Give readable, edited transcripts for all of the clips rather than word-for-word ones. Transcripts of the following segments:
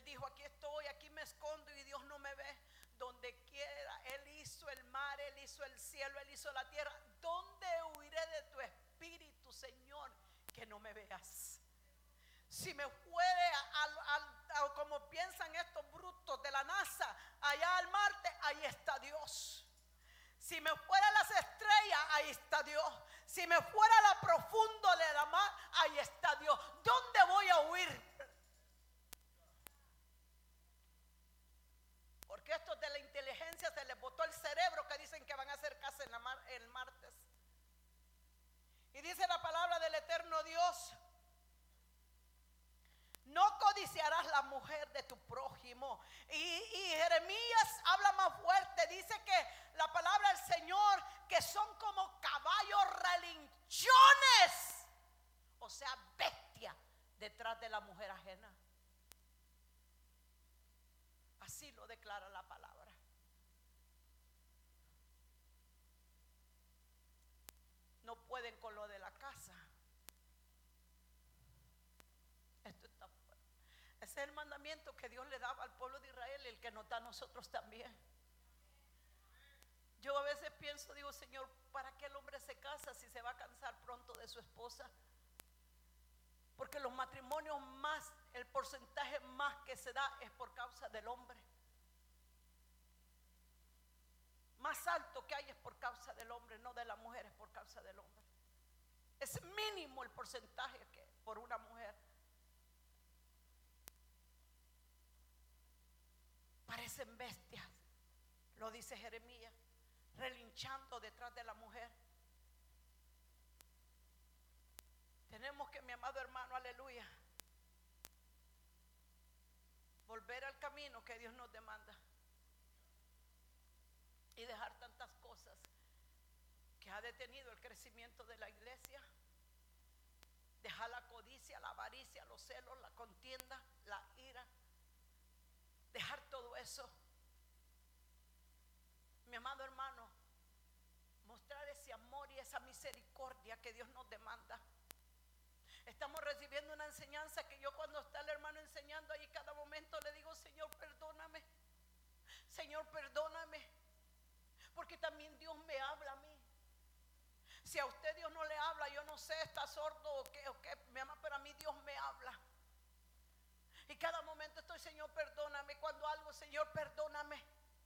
dijo: aquí estoy, aquí me escondo y Dios no me ve. Donde quiera, Él hizo el mar, Él hizo el cielo, Él hizo la tierra. ¿Dónde huiré de tu espíritu, Señor, que no me veas? Si me fuere como piensan estos brutos de la NASA, allá al Marte, ahí está Dios. Si me fuera a las estrellas, ahí está Dios. Si me fuera a la profunda de la mar, ahí está Dios. ¿Dónde voy a huir? Porque estos de la inteligencia se les botó el cerebro, que dicen que van a hacer casa en el martes. Y dice la palabra del eterno Dios: no codiciarás la mujer de tu prójimo. Y Jeremías habla más fuerte. Dice que la palabra del Señor, que son como caballos relinchones, o sea, bestias detrás de la mujer ajena. Así lo declara la palabra. No pueden con lo de la casa. Esto está fuerte. Ese es el mandamiento que Dios le daba al pueblo de Israel y el que nos da a nosotros también. Yo a veces pienso, digo: Señor, ¿para qué el hombre se casa si se va a cansar pronto de su esposa? Porque los matrimonios más, el porcentaje más que se da es por causa del hombre. Más alto que hay es por causa del hombre, no de la mujer, es por causa del hombre. Es mínimo el porcentaje que por una mujer. Parecen bestias, lo dice Jeremías, relinchando detrás de la mujer. Tenemos que, mi amado hermano, aleluya, volver al camino que Dios nos demanda y dejar tantas cosas que ha detenido el crecimiento de la iglesia. Dejar la codicia, la avaricia, los celos, la contienda, la ira. Dejar todo eso, mi amado hermano, mostrar ese amor y esa misericordia que Dios nos demanda. Estamos recibiendo una enseñanza que yo, cuando está el hermano enseñando ahí, cada momento le digo: Señor, perdóname, Señor, perdóname, porque también Dios me habla a mí. Si a usted Dios no le habla, yo no sé, está sordo o qué, mi amor, pero a mí Dios me habla. Y cada momento estoy: Señor, perdóname. Cuando algo, Señor, perdóname.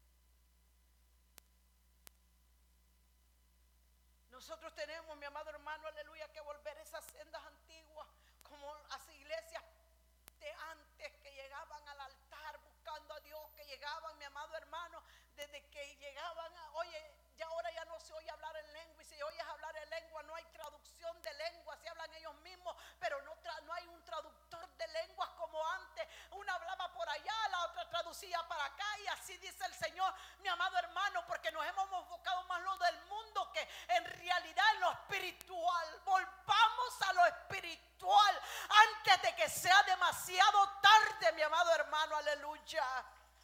Nosotros tenemos, mi amado hermano, aleluya, que volver a esas sendas antiguas, como las iglesias de antes, que llegaban al altar buscando a Dios, que llegaban, mi amado hermano, desde que llegaban oye, ya ahora ya no se oye hablar en lengua, y si oyes hablar en lengua no hay traducción de lengua, se hablan ellos mismos, pero no hay un traductor de lenguas como antes. Una hablaba por allá, la otra traducía para acá, y así dice el Señor, mi amado hermano, porque nos hemos enfocado más en lo del mundo que en realidad en lo espiritual. Volvamos a lo espiritual antes de que sea demasiado tarde, mi amado hermano, aleluya.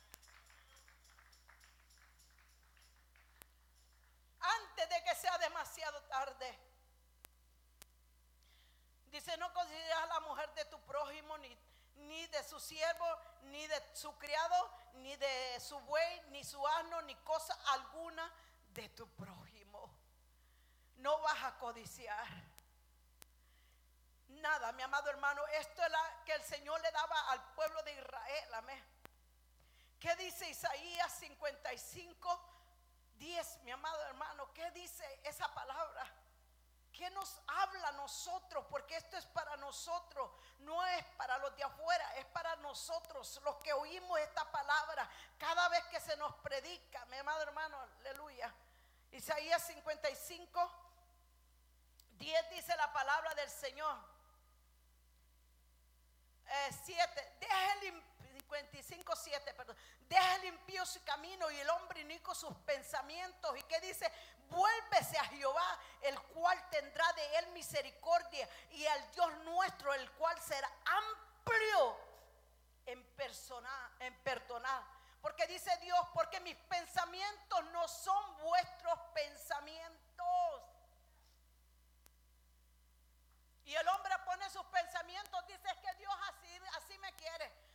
Antes de que sea demasiado tarde. Dice: no consideres a la mujer de tu prójimo, ni de su siervo, ni de su criado, ni de su buey, ni su asno, ni cosa alguna de tu prójimo. No vas a codiciar nada, mi amado hermano. Esto es que el Señor le daba al pueblo de Israel. Amén. ¿Qué dice Isaías 55, 10, mi amado hermano? ¿Qué dice esa palabra? ¿Qué nos habla a nosotros? Porque esto es para nosotros, no es para los de afuera, es para nosotros, los que oímos esta palabra cada vez que se nos predica, mi amado hermano, aleluya. Isaías 55, 10 dice la palabra del Señor. 7, deje 55, 7, perdón. Deja el impío su camino y el hombre inicuo sus pensamientos. ¿Y qué dice? Vuélvese a Jehová, el cual tendrá de él misericordia, y al Dios nuestro, el cual será amplio en perdonar. Porque dice Dios: porque mis pensamientos no son vuestros pensamientos. Y el hombre pone sus pensamientos, dice: es que Dios así